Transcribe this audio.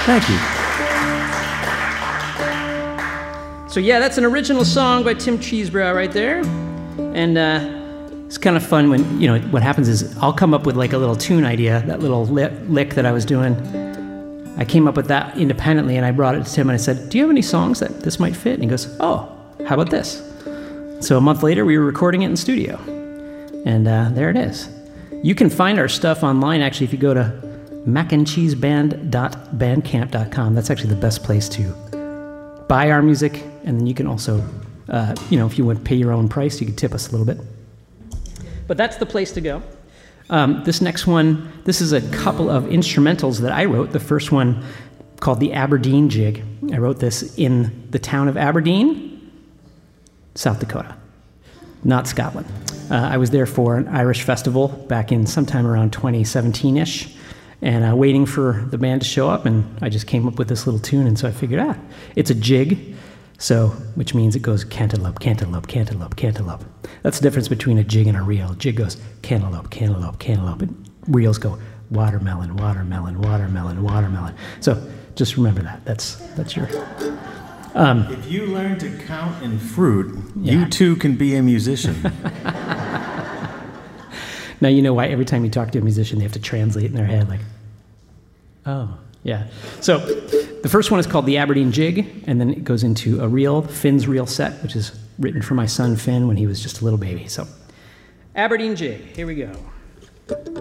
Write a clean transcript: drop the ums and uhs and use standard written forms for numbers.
Thank you. So yeah, that's an original song by Tim Cheesebrow right there. And it's kind of fun when, you know, what happens is I'll come up with like a little tune idea, that little lick that I was doing. I came up with that independently and I brought it to Tim and I said, do you have any songs that this might fit? And he goes, oh, how about this? So a month later, we were recording it in studio. And there it is. You can find our stuff online, actually, if you go to macandcheeseband.bandcamp.com. That's actually the best place to buy our music. And then you can also, you know, if you want to pay your own price, you can tip us a little bit. But that's the place to go. This next one, this is a couple of instrumentals that I wrote. The first one called the Aberdeen Jig. I wrote this in the town of Aberdeen, South Dakota, not Scotland. I was there for an Irish festival back in sometime around 2017-ish, and waiting for the band to show up, and I just came up with this little tune, and so I figured, it's a jig, so, which means it goes cantaloupe, cantaloupe, cantaloupe, cantaloupe. That's the difference between a jig and a reel. Jig goes cantaloupe, cantaloupe, cantaloupe, and reels go watermelon, watermelon, watermelon, watermelon. So just remember that. That's your... if you learn to count in fruit, you too can be a musician. Now you know why every time you talk to a musician, they have to translate in their head, like, oh, yeah. So the first one is called the Aberdeen Jig, and then it goes into a reel, Finn's reel set, which is written for my son Finn when he was just a little baby. So Aberdeen Jig, here we go.